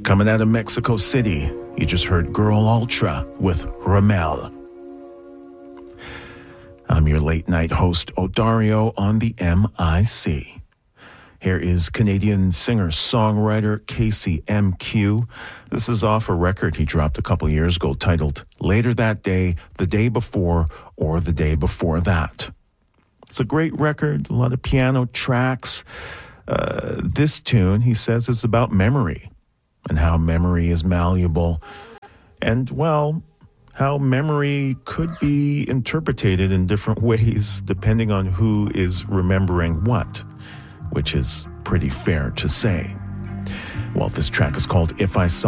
Coming out of Mexico City, you just heard Girl Ultra with Ramel. I'm your late night host, Odario, on the MIC. Here is Canadian singer-songwriter Casey MQ. This is off a record he dropped a couple years ago titled Later That Day, The Day Before, or The Day Before That. It's a great record, a lot of piano tracks. This tune, he says, is about memory and how memory is malleable and, well, how memory could be interpreted in different ways depending on who is remembering what, which is pretty fair to say. Well, this track is called If I Saw